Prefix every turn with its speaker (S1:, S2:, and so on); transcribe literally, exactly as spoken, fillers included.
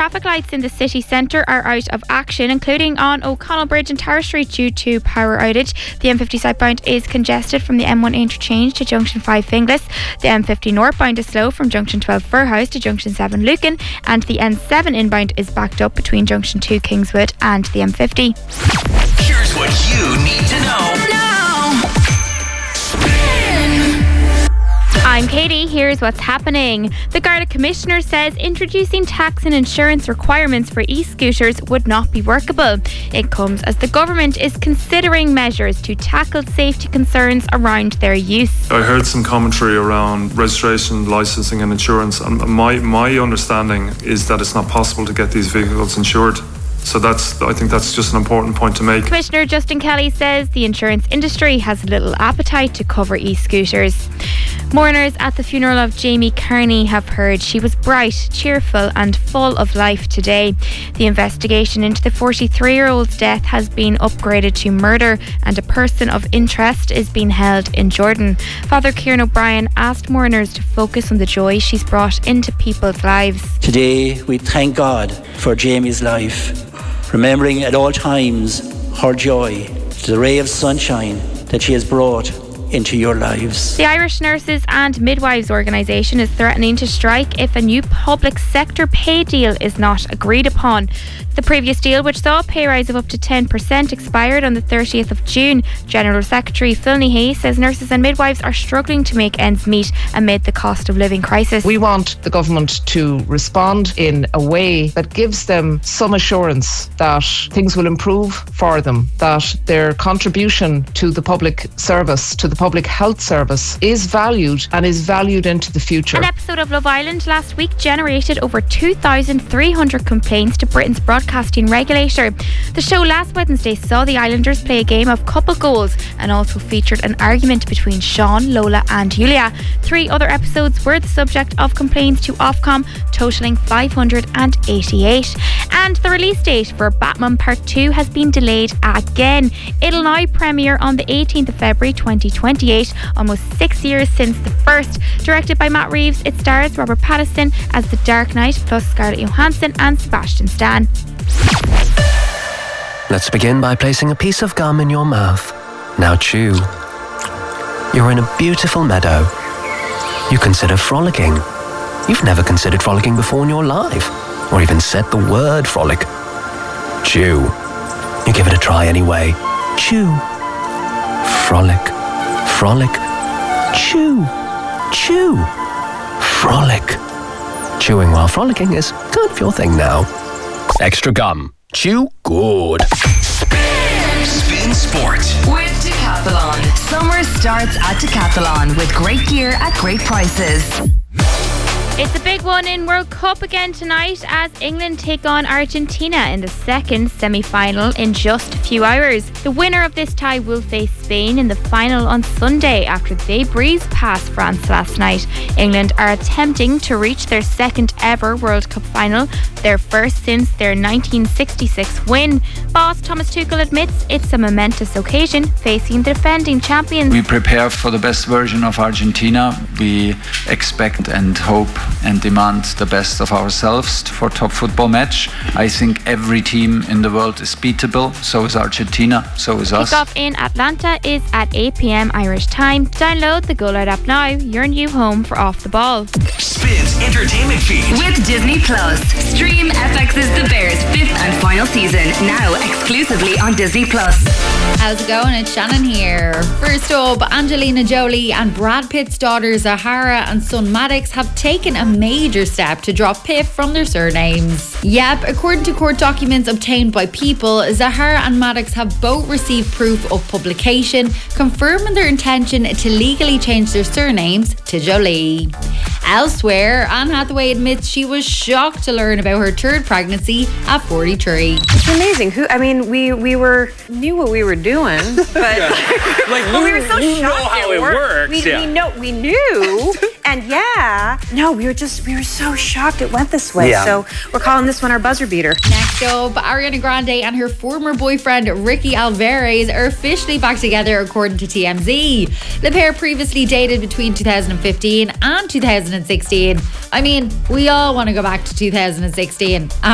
S1: traffic lights in the city centre are out of action, including on O'Connell Bridge and Tower Street due to power outage. The M fifty southbound is congested from the M one interchange to Junction five Finglas. The M fifty northbound is slow from Junction twelve Furhouse to Junction seven Lucan, and the N seven inbound is backed up between Junction two Kingswood and the M fifty.
S2: Here's what you need to know now.
S1: I'm Katie, here's what's happening. The Garda Commissioner says introducing tax and insurance requirements for e-scooters would not be workable. It comes as the government is considering measures to tackle safety concerns around their use.
S3: I heard some commentary around registration, licensing and insurance, and my, my understanding is that it's not possible to get these vehicles insured. So that's, I think that's just an important point to make.
S1: Commissioner Justin Kelly says the insurance industry has little appetite to cover e-scooters. Mourners at the funeral of Jamie Carney have heard she was bright, cheerful and full of life today. The investigation into the forty-three-year-old's death has been upgraded to murder, and a person of interest is being held in Jordan. Father Kieran O'Brien asked mourners to focus on the joy she's brought into people's lives.
S4: Today we thank God for Jamie's life, remembering at all times her joy, the ray of sunshine that she has brought into your lives.
S1: The Irish Nurses and Midwives organisation is threatening to strike if a new public sector pay deal is not agreed upon. The previous deal, which saw a pay rise of up to ten percent, expired on the thirtieth of June. General Secretary Phil Hay says nurses and midwives are struggling to make ends meet amid the cost of living crisis.
S5: We want the government to respond in a way that gives them some assurance that things will improve for them, that their contribution to the public service, to the public health service, is valued and is valued into the future.
S1: An episode of Love Island last week generated over two thousand three hundred complaints to Britain's broadcasting regulator. The show last Wednesday saw the Islanders play a game of couple goals and also featured an argument between Sean, Lola and Julia. Three other episodes were the subject of complaints to Ofcom, totalling five hundred eighty-eight. And the release date for Batman Part two has been delayed again. It'll now premiere on the eighteenth of February twenty twenty-eight, almost six years since the first. Directed by Matt Reeves, it stars Robert Pattinson as the Dark Knight, plus Scarlett Johansson and Sebastian Stan.
S6: Let's begin by placing a piece of gum in your mouth. Now chew. You're in a beautiful meadow. You consider frolicking. You've never considered frolicking before in your life, or even said the word frolic. Chew. You give it a try anyway. Chew. Frolic. Frolic. Chew. Chew. Frolic. Chewing while frolicking is kind of your thing now. Extra gum. Chew good.
S2: Spin, Spin Sport
S7: with Decathlon. Summer starts at Decathlon with great gear at great prices.
S1: It's a big one in World Cup again tonight as England take on Argentina in the second semi-final in just a few hours. The winner of this tie will face Spain in the final on Sunday after they breezed past France last night. England are attempting to reach their second ever World Cup final, their first since their nineteen sixty-six win. Boss Thomas Tuchel admits it's a momentous occasion facing the defending champions.
S8: We prepare for the best version of Argentina. We expect and hope and demand the best of ourselves for top football match. I think every team in the world is beatable. So is Argentina, so is us.
S1: Kickoff in Atlanta is at eight p.m. Irish time. Download the Go Loud app now, your new home for Off the Ball.
S2: Spins entertainment feed
S7: with Disney Plus. Stream F X's The Bears fifth and final season now exclusively on Disney Plus.
S9: How's it going? It's Shannon here. First up, Angelina Jolie and Brad Pitt's daughter Zahara and son Maddox have taken a major step to drop Piff from their surnames. Yep, according to court documents obtained by People, Zahara and Maddox have both received proof of publication confirming their intention to legally change their surnames to Jolie. Elsewhere, Anne Hathaway admits she was shocked to learn about her third pregnancy at forty-three.
S10: It's amazing. Who? I mean, we we were knew what we were doing, but
S11: like
S10: but we were so
S11: you
S10: shocked
S11: know how it
S10: worked.
S11: works.
S10: We,
S11: yeah.
S10: we know we knew, and yeah, no, we were just we were so shocked it went this way.
S11: Yeah.
S10: So we're calling this one our buzzer beater.
S9: Next up, Ariana Grande and her former boyfriend Ricky Alvarez are officially back together, according to T M Z. The pair previously dated between two thousand fifteen and two thousand sixteen. I mean, we all want to go back to two thousand sixteen.